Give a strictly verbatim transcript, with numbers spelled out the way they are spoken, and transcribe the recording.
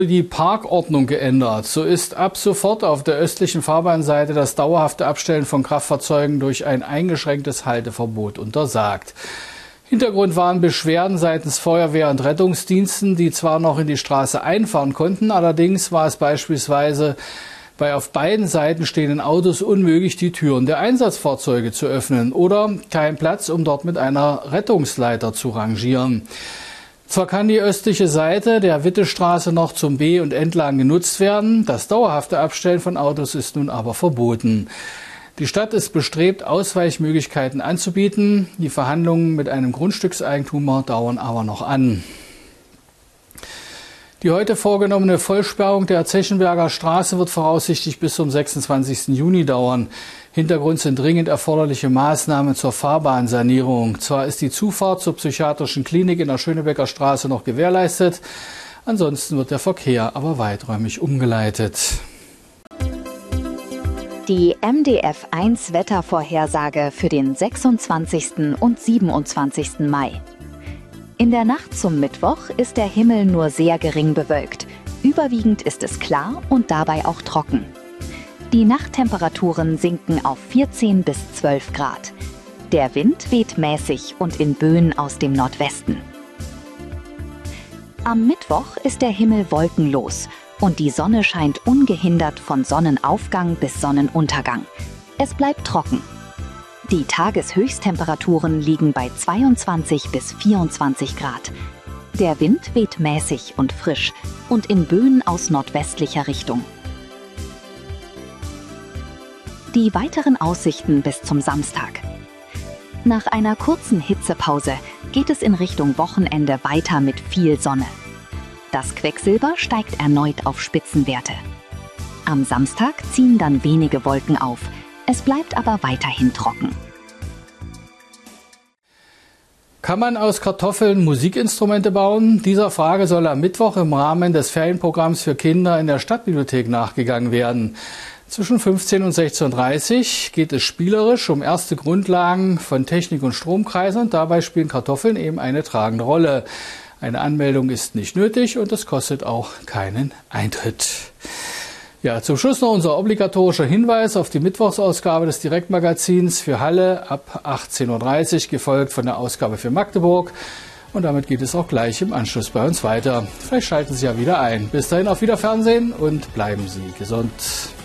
Die Parkordnung geändert. So ist ab sofort auf der östlichen Fahrbahnseite das dauerhafte Abstellen von Kraftfahrzeugen durch ein eingeschränktes Halteverbot untersagt. Hintergrund waren Beschwerden seitens Feuerwehr und Rettungsdiensten, die zwar noch in die Straße einfahren konnten, allerdings war es beispielsweise bei auf beiden Seiten stehenden Autos unmöglich, die Türen der Einsatzfahrzeuge zu öffnen oder kein Platz, um dort mit einer Rettungsleiter zu rangieren. Zwar kann die östliche Seite der Wittestraße noch zum Be- und Entlang genutzt werden, das dauerhafte Abstellen von Autos ist nun aber verboten. Die Stadt ist bestrebt, Ausweichmöglichkeiten anzubieten. Die Verhandlungen mit einem Grundstückseigentümer dauern aber noch an. Die heute vorgenommene Vollsperrung der Zechenberger Straße wird voraussichtlich bis zum sechsundzwanzigsten Juni dauern. Hintergrund sind dringend erforderliche Maßnahmen zur Fahrbahnsanierung. Zwar ist die Zufahrt zur psychiatrischen Klinik in der Schönebecker Straße noch gewährleistet, ansonsten wird der Verkehr aber weiträumig umgeleitet. Die M D F eins Wettervorhersage für den sechsundzwanzigsten und siebenundzwanzigsten Mai. In der Nacht zum Mittwoch ist der Himmel nur sehr gering bewölkt. Überwiegend ist es klar und dabei auch trocken. Die Nachttemperaturen sinken auf vierzehn bis zwölf Grad. Der Wind weht mäßig und in Böen aus dem Nordwesten. Am Mittwoch ist der Himmel wolkenlos und die Sonne scheint ungehindert von Sonnenaufgang bis Sonnenuntergang. Es bleibt trocken. Die Tageshöchsttemperaturen liegen bei zweiundzwanzig bis vierundzwanzig Grad. Der Wind weht mäßig und frisch und in Böen aus nordwestlicher Richtung. Die weiteren Aussichten bis zum Samstag. Nach einer kurzen Hitzepause geht es in Richtung Wochenende weiter mit viel Sonne. Das Quecksilber steigt erneut auf Spitzenwerte. Am Samstag ziehen dann wenige Wolken auf. Es bleibt aber weiterhin trocken. Kann man aus Kartoffeln Musikinstrumente bauen? Dieser Frage soll am Mittwoch im Rahmen des Ferienprogramms für Kinder in der Stadtbibliothek nachgegangen werden. Zwischen fünfzehn und sechzehn Uhr dreißig geht es spielerisch um erste Grundlagen von Technik und Stromkreisen und dabei spielen Kartoffeln eben eine tragende Rolle. Eine Anmeldung ist nicht nötig und es kostet auch keinen Eintritt. Ja, zum Schluss noch unser obligatorischer Hinweis auf die Mittwochsausgabe des Direktmagazins für Halle ab achtzehn Uhr dreißig, gefolgt von der Ausgabe für Magdeburg. Und damit geht es auch gleich im Anschluss bei uns weiter. Vielleicht schalten Sie ja wieder ein. Bis dahin auf Wiederfernsehen und bleiben Sie gesund.